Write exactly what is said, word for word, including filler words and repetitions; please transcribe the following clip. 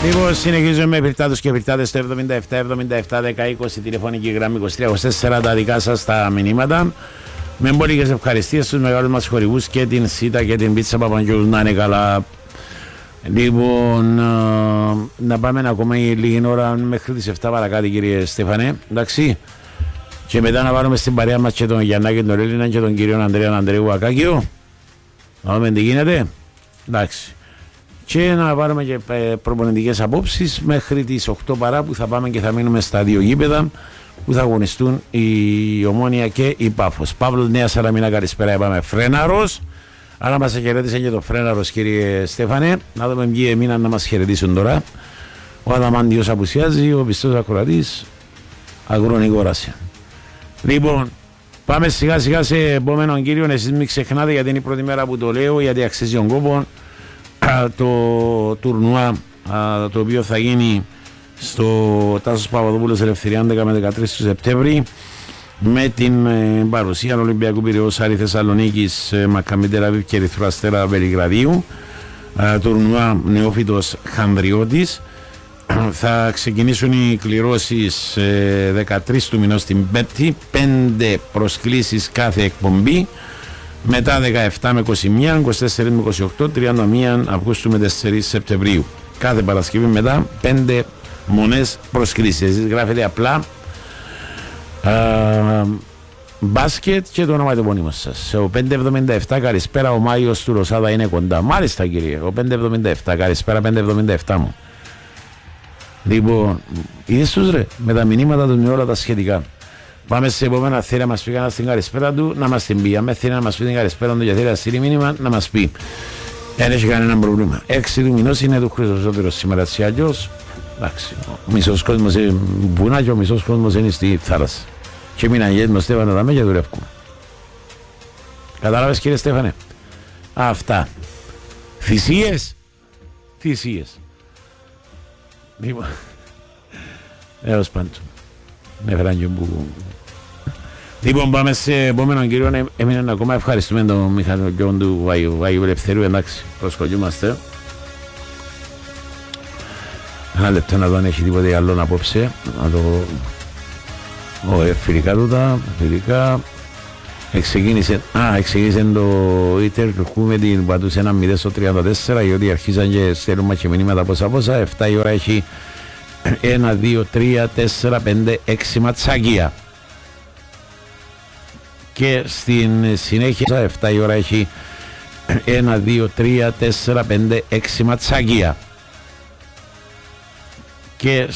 Λοιπόν, συνεχίζουμε με πυρτάτους και πυρτάτες στο εβδομήντα επτά εβδομήντα επτά δέκα είκοσι, τηλεφωνική γραμμή είκοσι τρία είκοσι τέσσερα, τα δικά σας τα μηνύματα. Με πολλές ευχαριστίες στους μεγάλους μας χορηγούς και την ΣΥΤΑ και την Πίτσα Παπαγγιώλου να είναι καλά. Λοιπόν, να πάμε ακόμα λίγη ώρα μέχρι τις επτά παρακάτω, κύριε Στέφανε, εντάξει. Και μετά να βάλουμε στην παρέα μας και τον Γιαννάκη τον Έλληνα και τον κύριο Ανδρέα Ανδρέου Ακάκιο. Να δούμε τι γίνεται, εντάξει. Και να πάρουμε και προπονητικές απόψεις μέχρι τις οκτώ παρά που θα πάμε και θα μείνουμε στα δύο γήπεδα που θα αγωνιστούν η Ομόνια και η Πάφος. Παύλος Νέα Σαλαμίνα, καλησπέρα, είπαμε Φρέναρος. Άρα μας χαιρέτησε και το Φρέναρος, κύριε Στέφανε. Να δούμε ποιοι έμειναν να μας χαιρετήσουν τώρα. Ο Αδαμάντιος απουσιάζει, ο πιστός ακροατής Αγρονικόρασε. Λοιπόν, πάμε σιγά σιγά σε επόμενον, κύριο. Εσείς μην ξεχνάτε, γιατί είναι η πρώτη μέρα που το λέω, γιατί αξίζει τον κόπο, το τουρνουά το οποίο θα γίνει στο Τάσος Παπαδόπουλος Ελευθερία έντεκα με δεκατρείς του Σεπτέμβρη, με την ε, παρουσία του Ολυμπιακού Πειραιώς, Άρη Θεσσαλονίκης, ε, Μακκάμπι Τελ Αβίβ και Ερυθρού Αστέρα Βελιγραδίου, ε, τουρνουά Νεόφυτος Χανδριώτης. Θα ξεκινήσουν οι κληρώσεις ε, δεκατρείς του μηνός την Πέμπτη, πέντε προσκλήσεις κάθε εκπομπή. Μετά δεκαεπτά με είκοσι ένα, είκοσι τέσσερα με είκοσι οκτώ, τριάντα μία Αυγούστου με τέσσερα Σεπτεμβρίου. Κάθε Παρασκευή μετά πέντε μονές προσκλήσεις. Εσείς γράφετε απλά α, μπάσκετ και το όνομα του επώνυμου σας. Ο πεντακόσια εβδομήντα επτά, καλησπέρα, ο Μάιος του Ρωσάδα είναι κοντά. Μάλιστα, κύριε, ο πεντακόσια εβδομήντα επτά, καλησπέρα πεντακόσια εβδομήντα επτά μου. Λοιπόν, είδες τους ρε, με τα μηνύματα του με όλα τα σχετικά. Πάμε σε επόμενα, θέλει να μας πει κανένα στην καλησπέρα του, να μας την πει. Αν θέλει να μας πει την καλησπέρα του και θέλει να στείλει μήνυμα, να μας πει. Δεν έχει κανένα πρόβλημα. έξι του μηνός είναι του Χρυσοσότερος σήμερα, έτσι αλλιώς. Εντάξει, ο μισός κόσμος είναι βουνά και ο μισός κόσμος είναι στη θάλασσα. Και μην αγιές με Στέφανο δάμε και δουλεύκουμε. Κατάλαβες, κύριε Στέφανε? Αυτά. Θυσίες. Θυσίες. Λοιπόν, έως πάντων. Ναι, φεράγγιο που... Λοιπόν, πάμε σε επόμενο, κύριο. Έμειναν ακόμα, ευχαριστούμε τον Μιχαλοκιόν του Βάγιου Ελευθερίου. Εντάξει, προσκολιούμαστε. Ένα λεπτό να δω αν έχει τίποτε άλλο να απόψε. Να το... Ω, φιλικά τούτα, φιλικά. Εξεκίνησε, α, εξεκίνησε το Ίτερ που με την πατούς ένα μηδέν στο τριάντα τέσσερα, γιατί αρχίζαν και στέλνουν και μηνύματα πόσα πόσα. εφτά η ώρα έχει ένα, δύο, τρία, τέσσερα, πέντε, έξι ματσάκια. Και στην συνέχεια εφτά η ώρα έχει ένα, δύο, τρία, τέσσερα, πέντε, έξι ματσάκια. Και